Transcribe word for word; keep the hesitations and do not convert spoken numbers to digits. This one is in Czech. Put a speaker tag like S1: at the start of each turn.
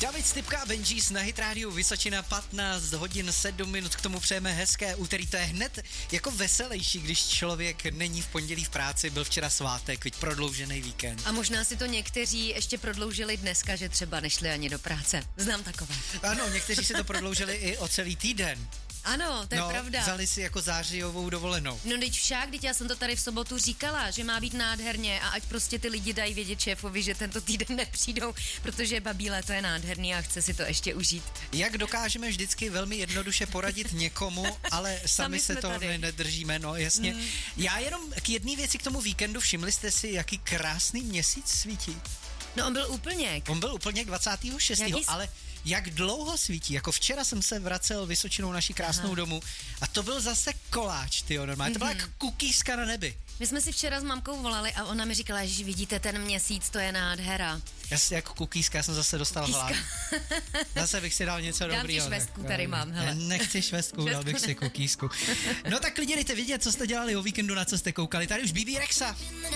S1: David Stypka a Benjis na Hit Radio Vysočina, patnáct hodin sedm minut, k tomu přejeme hezké úterý. To je hned jako veselější, když člověk není v pondělí v práci, byl včera svátek, viď prodloužený víkend.
S2: A možná si to někteří ještě prodloužili dneska, že třeba nešli ani do práce. Znám takové.
S1: Ano, někteří si to prodloužili i o celý týden.
S2: Ano, to je
S1: no,
S2: pravda.
S1: vzali si jako zářijovou dovolenou.
S2: No teď však, teď já jsem to tady v sobotu říkala, že má být nádherně a ať prostě ty lidi dají vědět šéfovi, že tento týden nepřijdou, protože babí léto je nádherný a chce si to ještě užít.
S1: Jak dokážeme vždycky velmi jednoduše poradit někomu, ale sami, sami se toho tady nedržíme, no jasně. Mm. Já jenom k jedné věci k tomu víkendu, všimli jste si, jaký krásný měsíc svítí?
S2: No on byl úplněk.
S1: On byl úplněk dvacátého šestého Jaký... ale jak dlouho svítí, jako včera jsem se vracel Vysočinou naší krásnou Aha. domů a to byl zase koláč, tyjo, normálně, mm-hmm. to byla jak kukýska na nebi.
S2: My jsme si včera s mamkou volali a ona mi říkala, že vidíte ten měsíc, to je nádhera.
S1: Já si jako kukýska, já jsem zase dostal hlad. Zase bych si dal něco
S2: Dám
S1: dobrýho.
S2: Dám ti švestku, tady mám, hele.
S1: Nechci švestku, dal bych si kukýsku. No tak lidi, dejte vědět, co jste dělali o víkendu, na co jste koukali. Tady už Bibi Rexa.